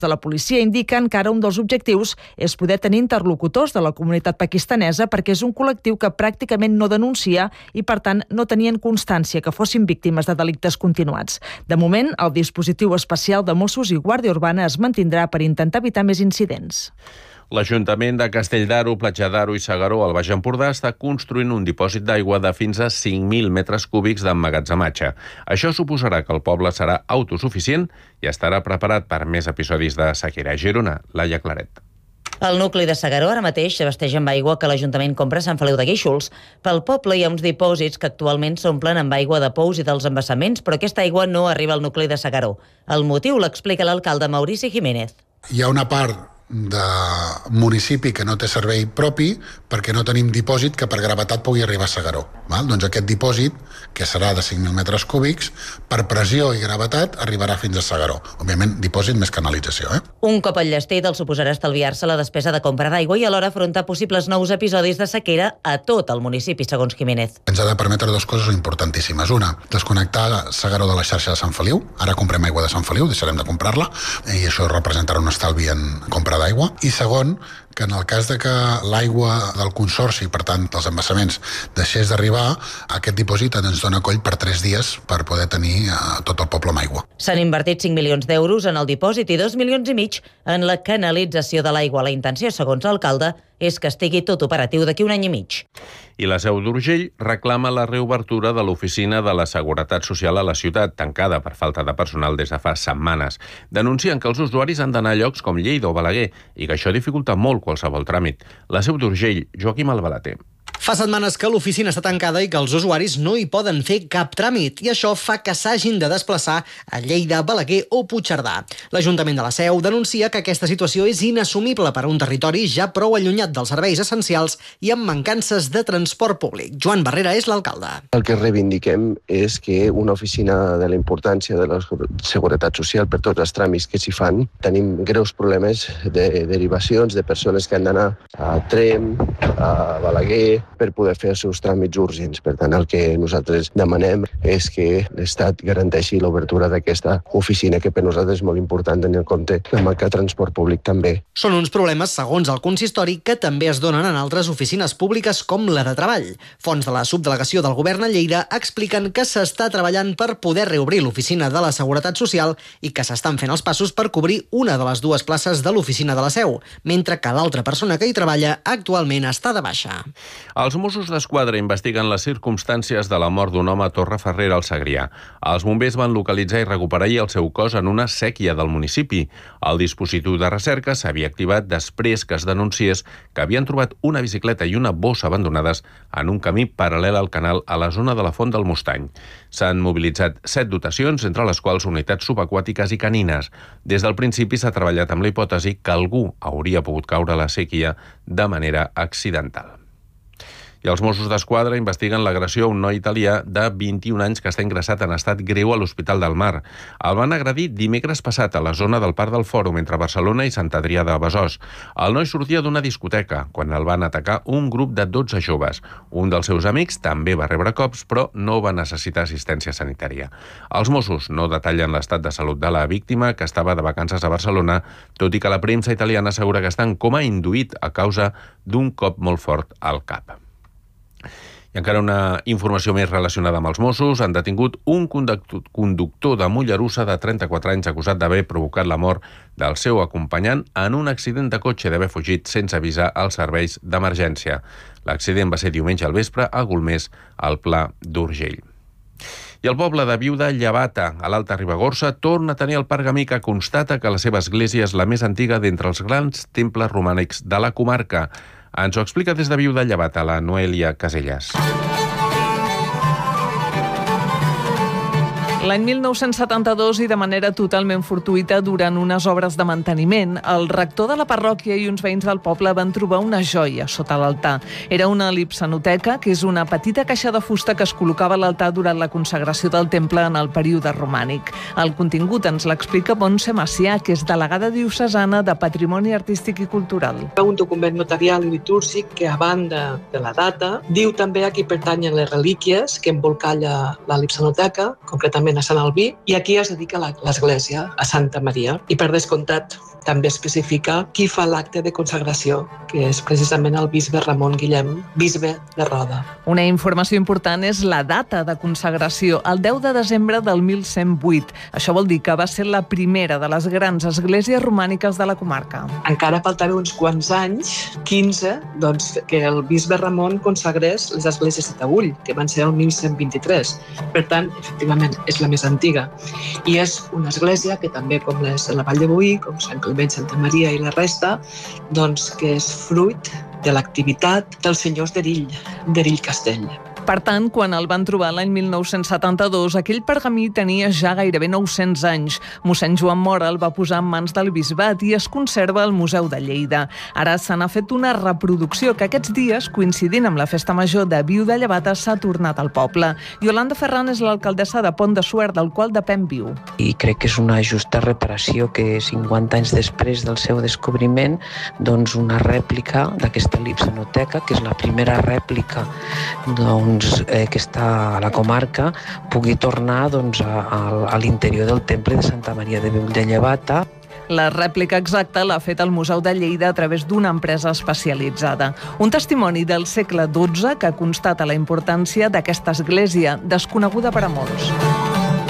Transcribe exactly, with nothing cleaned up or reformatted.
de la policia indiquen que ara un dels objectius és poder tenir interlocutors de la comunitat pakistanesa perquè és un col·lectiu que pràcticament no denuncia i, per tant, no tenien constància que fossin víctimes de delictes continuats. De moment, el dispositiu especial de Mossos i Guàrdia Urbana es mantindrà per intentar evitar més incidents. L'Ajuntament de Castell d'Aro, Platja d'Aro i S'Agaró, al Baix Empordà, està construint un dipòsit d'aigua de fins a cinc mil metres cúbics d'emmagatzematge. Això suposarà que el poble serà autosuficient i estarà preparat per més episodis de sequera. A Girona, Laia Claret. El nucli de S'Agaró ara mateix s'abasteix amb aigua que l'Ajuntament compra a Sant Feliu de Guíxols. Pel poble hi ha uns dipòsits que actualment s'omplen amb aigua de pous i dels embassaments, però aquesta aigua no arriba al nucli de S'Agaró. El motiu l'explica l'alcalde Maurici Jiménez. Hi ha una part de municipi que no té servei propi perquè no tenim dipòsit que per gravetat pugui arribar a S'Agaró. Val? Doncs aquest dipòsit, que serà de cinc mil metres cúbics, per pressió i gravetat arribarà fins a S'Agaró. Òbviament, dipòsit més canalització. Eh? Un cop enllestit, el suposarà estalviar-se la despesa de compra d'aigua i alhora afrontar possibles nous episodis de sequera a tot el municipi, segons Jiménez. Ens ha de permetre dues coses importantíssimes. Una, desconnectar S'Agaró de la xarxa de Sant Feliu. Ara comprem aigua de Sant Feliu, deixarem de comprar-la, i això representarà un estalvi en compra d'aigua. I segon, que en el cas de que l'aigua del consorci, per tant, dels embassaments, deixés d'arribar, aquest dipòsit ens dona coll per tres dies per poder tenir a tot el poble amb aigua. S'han invertit cinc milions d'euros en el dipòsit i dos milions i mig en la canalització de l'aigua. La intenció, segons l'alcalde, és que estigui tot operatiu d'aquí un any i mig. I la Seu d'Urgell reclama la reobertura de l'oficina de la Seguretat Social a la ciutat, tancada per falta de personal des de fa setmanes. Denuncien que els usuaris han d'anar a llocs com Lleida o Balaguer i que això dificulta molt qualsevol tràmit. La Seu d'Urgell, Joaquim Albalater. Fa setmanes que l'oficina està tancada i que els usuaris no hi poden fer cap tràmit i això fa que s'hagin de desplaçar a Lleida, Balaguer o Puigcerdà. L'Ajuntament de la Seu denuncia que aquesta situació és inassumible per a un territori ja prou allunyat dels serveis essencials i amb mancances de transport públic. Joan Barrera és l'alcalde. El que reivindiquem és que una oficina de la importància de la Seguretat Social per tots els tràmits que s'hi fan, tenim greus problemes de derivacions de persones que han d'anar a Tremp, a Balaguer, per poder fer els seus tràmits urgents. Per tant, el que nosaltres demanem és que l'Estat garanteixi l'obertura d'aquesta oficina, que per nosaltres és molt important tenir en compte la manca de transport públic també. Són uns problemes, segons el consistori, que també es donen en altres oficines públiques com la de Treball. Fons de la subdelegació del Govern a Lleida expliquen que s'està treballant per poder reobrir l'oficina de la Seguretat Social i que s'estan fent els passos per cobrir una de les dues places de l'oficina de la Seu, mentre que l'altra persona que hi treballa actualment està de baixa. Els Mossos d'Esquadra investiguen les circumstàncies de la mort d'un home a Torreferrera, al Segrià. Els bombers van localitzar i recuperar ahir el seu cos en una sèquia del municipi. El dispositiu de recerca s'havia activat després que es denunciés que havien trobat una bicicleta i una bossa abandonades en un camí paral·lel al canal a la zona de la Font del Mustany. S'han mobilitzat set dotacions, entre les quals unitats subaquàtiques i canines. Des del principi s'ha treballat amb la hipòtesi que algú hauria pogut caure a la sèquia de manera accidental. I els Mossos d'Esquadra investiguen l'agressió a un noi italià de vint-i-un anys que està ingressat en estat greu a l'Hospital del Mar. El van agredir dimecres passat a la zona del Parc del Fòrum entre Barcelona i Sant Adrià de Besòs. El noi sortia d'una discoteca quan el van atacar un grup de dotze joves. Un dels seus amics també va rebre cops, però no va necessitar assistència sanitària. Els Mossos no detallen l'estat de salut de la víctima, que estava de vacances a Barcelona, tot i que la premsa italiana assegura que està en coma induït a causa d'un cop molt fort al cap. I encara una informació més relacionada amb els Mossos. Han detingut un conductor de Mollerussa de trenta-quatre anys acusat d'haver provocat la mort del seu acompanyant en un accident de cotxe i d'haver fugit sense avisar als serveis d'emergència. L'accident va ser diumenge al vespre a Golmés, al Pla d'Urgell. I el poble de Viu de Llevata, a l'Alta Ribagorça, torna a tenir el pergamí que constata que la seva església és la més antiga d'entre els grans temples romànics de la comarca. Ens ho explica des de Viu de Llevata la Noelia Casellas. L'any mil nou-cents setanta-dos i de manera totalment fortuïta durant unes obres de manteniment, el rector de la parròquia i uns veïns del poble van trobar una joia sota l'altar. Era una lipsanoteca, que és una petita caixa de fusta que es col·locava a l'altar durant la consagració del temple en el període romànic. El contingut ens l'explica Montse Macià, que és delegada diocesana de Patrimoni Artístic i Cultural. Un document notarial i litúrgic que, a banda de la data, diu també a qui pertanyen les relíquies que embolcalla la lipsanoteca, concretament a Sant Albí, i aquí es dedica l'església, a Santa Maria. I per descomptat, també especifica qui fa l'acte de consagració, que és precisament el bisbe Ramon Guillem, bisbe de Roda. Una informació important és la data de consagració, el deu de desembre del mil cent vuit. Això vol dir que va ser la primera de les grans esglésies romàniques de la comarca. Encara faltava uns quants anys, quinze, doncs, que el bisbe Ramon consagrés les esglésies de Taüll, que van ser el mil cent vint-i-tres. Per tant, efectivament, és la més antiga. I és una església que també, com les de la Vall de Boí, com Sant Climent, Santa Maria i la resta, doncs que és fruit de l'activitat dels senyors d'Erill, d'Erill Castell. Per tant, quan el van trobar l'any mil nou-cents setanta-dos, aquell pergamí tenia ja gairebé nou-cents anys. Mossèn Joan Mora el va posar en mans del bisbat i es conserva al Museu de Lleida. Ara se n'ha fet una reproducció que aquests dies, coincidint amb la festa major de Viu de Llevata, s'ha tornat al poble. Iolanda Ferran és l'alcaldessa de Pont de Suert, del qual depèn Viu. I crec que és una justa reparació que cinquanta anys després del seu descobriment, doncs una rèplica d'aquesta lipsanoteca, que és la primera rèplica doncs, eh, que està a la comarca, pugui tornar doncs, a, a, a l'interior del temple de Santa Maria de Viu de Llevata. La rèplica exacta l'ha fet el Museu de Lleida a través d'una empresa especialitzada. Un testimoni del segle dotze que constata la importància d'aquesta església, desconeguda per a molts.